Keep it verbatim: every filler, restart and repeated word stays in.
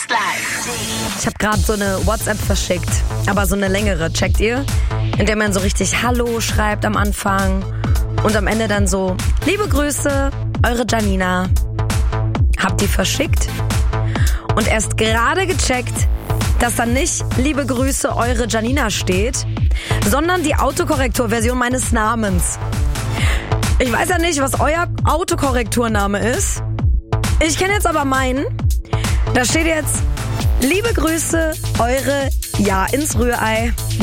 Ich habe gerade so eine WhatsApp verschickt, aber so eine längere, checkt ihr? In der man so richtig Hallo schreibt am Anfang und am Ende dann so, liebe Grüße, eure Janina. Habt ihr verschickt? Und erst gerade gecheckt, dass da nicht liebe Grüße, eure Janina steht, sondern die Autokorrekturversion meines Namens. Ich weiß ja nicht, was euer Autokorrekturname ist. Ich kenne jetzt aber meinen. Da steht jetzt, liebe Grüße, eure Ja ins Rührei.